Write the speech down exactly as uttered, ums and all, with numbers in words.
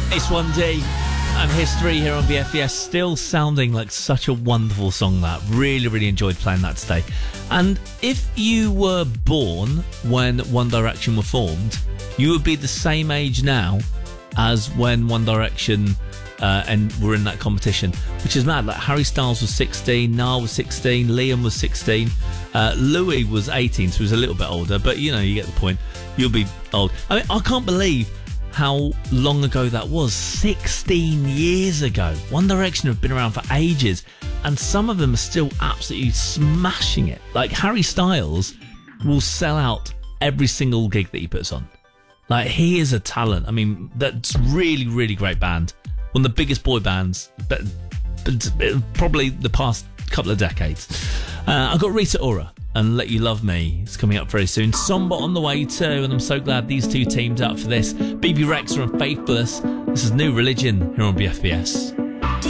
It's one D and History here on B F B S, still sounding like such a wonderful song. That really, really enjoyed playing that today. And if you were born when One Direction were formed, you would be the same age now as when One Direction uh, and were in that competition, which is mad. Like Harry Styles was sixteen, Niall was sixteen, Liam was sixteen, uh, Louis was eighteen, so he was a little bit older, but you know, you get the point. You'll be old. I mean, I can't believe how long ago that was. sixteen years ago. One Direction have been around for ages, and some of them are still absolutely smashing it. Like Harry Styles will sell out every single gig that he puts on. Like, he is a talent. I mean, that's really, really great band. One of the biggest boy bands, but, but probably the past couple of decades. Uh, I've got Rita Ora and Let You Love Me. It's coming up very soon. Somber on the way too, and I'm so glad these two teamed up for this. B B Rexha and Faithless. This is New Religion here on B F B S.